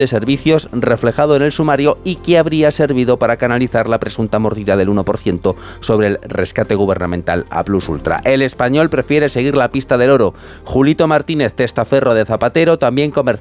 de servicios reflejado en el sumario y que habría servido para canalizar la presunta mordida del 1% sobre el rescate gubernamental a Plus Ultra. El Español prefiere seguir la pista del oro. Julito Martínez, testaferro de Zapatero, también comercial